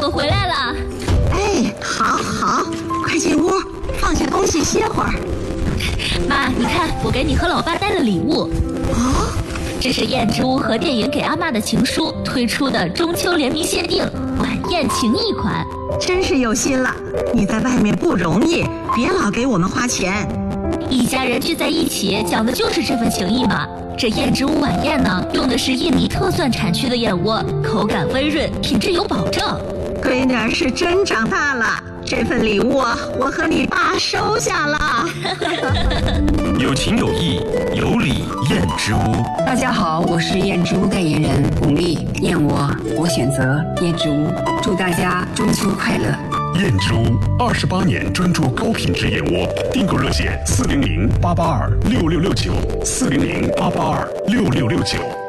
我回来了。 哎，好，快进屋，放下东西歇会儿。 妈，你看，我给你和老爸带了礼物。 哦， 这是燕之屋和电影给阿嬷的情书推出的中秋联名限定晚宴情谊款， 真是有心了。你在外面不容易，别老给我们花钱。 一家人聚在一起，讲的就是这份情谊嘛。这燕之屋晚宴呢，用的是印尼特蒜产区的燕窝，口感温润，品质有保证。 闺女儿是真长大了，这份礼物我和你爸收下了。 有情有义，有礼燕之屋。 大家好，我是燕之屋代言人巩俐，燕窝我选择燕之屋，祝大家中秋快乐。 燕之屋28年专注高品质燕窝，订购热线400-882-6669，400-882-6669。